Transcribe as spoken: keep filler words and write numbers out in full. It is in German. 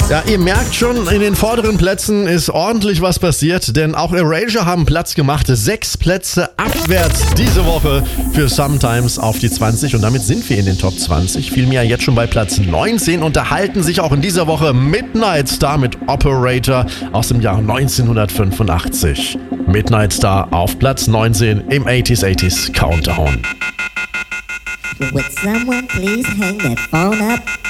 Ja, ihr merkt schon, in den vorderen Plätzen ist ordentlich was passiert, denn auch Erasure haben Platz gemacht. Sechs Plätze abwärts diese Woche für Sometimes auf die zwanzig und damit sind wir in den Top zwanzig. Vielmehr jetzt schon bei Platz neunzehn und halten sich auch in dieser Woche Midnight Star mit Operator aus dem Jahr neunzehnhundertfünfundachtzig. Midnight Star auf Platz neunzehn im achtziger achtziger Countdown. Would someone please hang that phone up?